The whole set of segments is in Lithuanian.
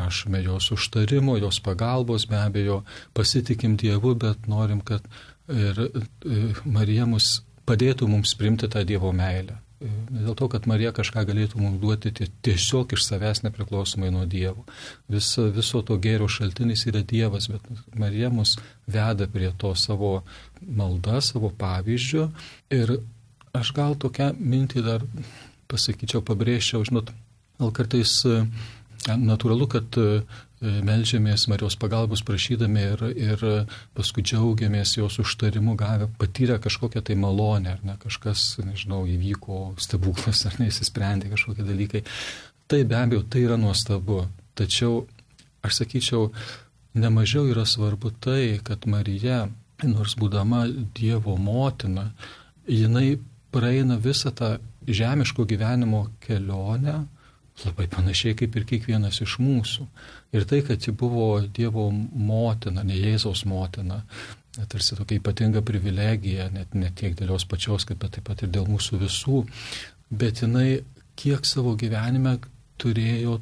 prašome jos užtarimo, jos pagalbos, be abejo, pasitikim Dievu, bet norim, kad ir Marija mus padėtų mums priimti tą Dievo meilę. Dėl to, kad Marija kažką galėtų mums duoti tiesiog iš savęs nepriklausomai nuo Dievo. Viso to gėrio šaltinis yra Dievas, bet Marija mus veda prie to savo maldą, savo pavyzdžio. Ir aš gal tokią mintį dar pasakyčiau, pabrėžčiau, žinot, gal kartais natūralu, kad meldžiamės Marijos pagalbos prašydami ir paskui džiaugiamės jos užtarimu gavę, patyrę kažkokią tai malonę, ar ne, kažkas, nežinau, įvyko stebuklas, ar neįsisprendė kažkokie dalykai. Tai be abejo, tai yra nuostabu. Tačiau, aš sakyčiau, nemažiau yra svarbu tai, kad Marija, nors būdama Dievo motina, jinai praeina visą tą žemiško gyvenimo kelionę, labai panašiai kaip ir kiekvienas iš mūsų. Ir tai, kad ji buvo Dievo motina, ne Jėzaus motina, tarsi tokia ypatinga privilegija, net ne tiek dėl jos pačios, bet taip pat ir dėl mūsų visų, bet jinai kiek savo gyvenime turėjo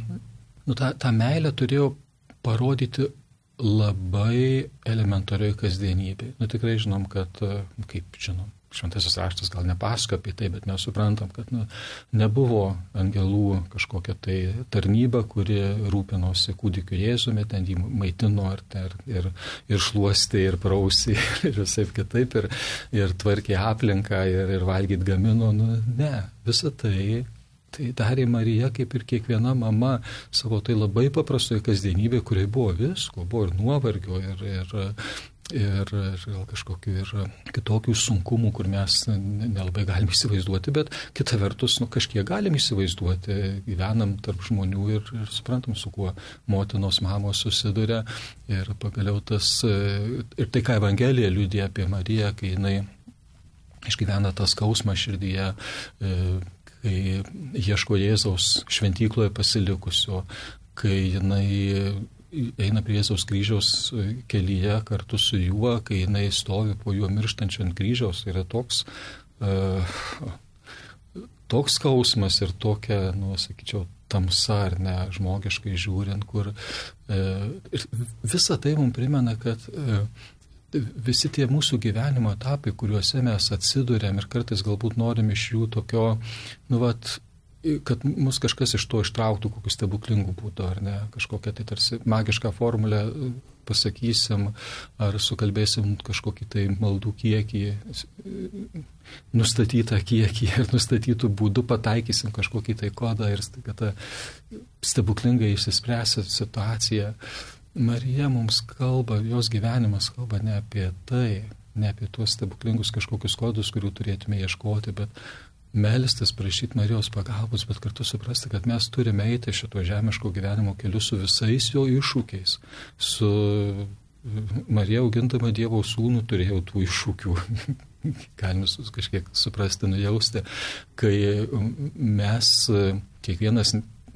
tą meilę turėjo parodyti labai elementarioj kasdienybėj. Tikrai žinom, kad, kaip žinom, Šventasis raštas gal nepasako apie tai, bet mes suprantam, kad nebuvo angelų kažkokia tai tarnyba, kuri rūpinosi kūdikiu Jėzumi, ten jį maitino ir šluostė, ir prausė, ir visaip kitaip, ir tvarkė aplinką, ir valgyt gamino. Ne, visą tai darė Marija, kaip ir kiekviena mama, savo tai labai paprastoje kasdienybėje, kuriai buvo visko, buvo ir nuovargio, ir gal kažkokių ir kitokių sunkumų, kur mes nelabai galim įsivaizduoti, bet kita vertus, kažkiek galim įsivaizduoti, gyvenam tarp žmonių ir suprantam, su kuo motinos mamos susiduria. Ir pagaliau ir tai, ką Evangelija liudija apie Mariją, kai jinai išgyvena tą skausmą širdyje, kai ieško Jėzaus šventykloje pasilikusio, kai jinai eina prie Jėzaus kryžiaus kelyje kartu su juo, kai jinai stovi po juo mirštančio ant kryžiaus, yra toks skausmas ir tokia, sakyčiau, tamsa, ar ne, žmogiškai žiūrint, kur visa tai mums primena, kad visi tie mūsų gyvenimo etapai, kuriuose mes atsiduriam ir kartais galbūt norim iš jų tokio, kad mus kažkas iš to ištrauktų kokiu stebuklingu būdu, ar ne, kažkokią tai tarsi magišką formulę pasakysim, ar sukalbėsim kažkokį tai maldų kiekį, nustatytą kiekį ir nustatytų būdų pataikysim kažkokį tai kodą ir stebuklingai išsispręs situaciją. Marija mums kalba, jos gyvenimas kalba ne apie tai, ne apie tuos stebuklingus kažkokius kodus, kurių turėtume ieškoti, bet melstis, prašyti Marijos pagalbos, bet kartu suprasti, kad mes turime eiti šito žemiško gyvenimo keliu su visais jo iššūkiais. Su Marija augindama Dievo sūnų turėjau tų iššūkių. Galime kažkiek suprasti, nujausti, kai mes kiekvienas,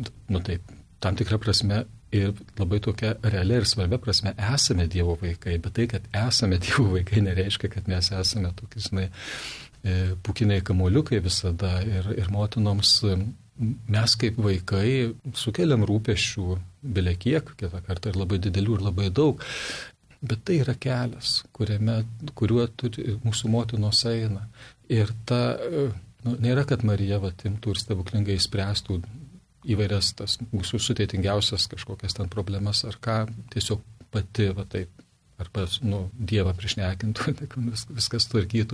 tam tikrą prasme ir labai tokia realia ir svarbia prasme esame Dievo vaikai, bet tai, kad esame Dievo vaikai, nereiškia, kad mes esame tokius, pūkiniai kamuoliukai visada ir motinoms mes kaip vaikai sukeliam rūpesčių belekiek, kitą kartą ir labai didelių ir labai daug, bet tai yra kelias, kuriuo mūsų motinos eina. Ir nėra, kad Marija imtų ir stebuklingai spręstų įvairias tas mūsų sudėtingiausias kažkokias ten problemas, ar ką tiesiog pati taip, arba Dievą priešnekintų, viskas tvarkytų,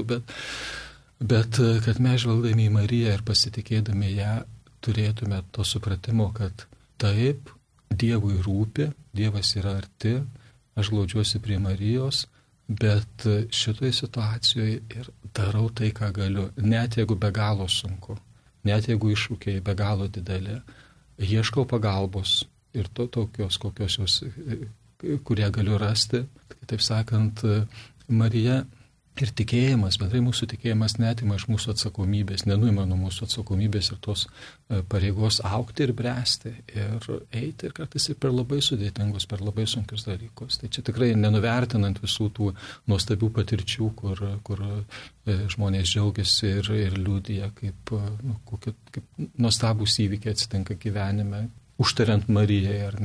bet kad mes žvelgdami į Mariją ir pasitikėdami ją turėtume to supratimo, kad taip, Dievui rūpi, Dievas yra arti, aš glaudžiuosi prie Marijos, bet šitoje situacijoje ir darau tai, ką galiu, net jeigu be galo sunku, net jeigu iššūkiai be galo didelė, ieškau pagalbos ir tokios, kokios jos, kurie galiu rasti. Taip sakant, Marija ir tikėjimas, bendrai mūsų tikėjimas netima iš mūsų atsakomybės, nenuima nuo mūsų atsakomybės ir tos pareigos augti ir bręsti ir eiti ir kartais ir per labai sudėtingus, per labai sunkius dalykus. Tai čia tikrai nenuvertinant visų tų nuostabių patirčių, kur žmonės džiaugiasi ir liudija, kaip nuostabūs įvykiai atsitinka gyvenime, užtariant Marijai, ar ne?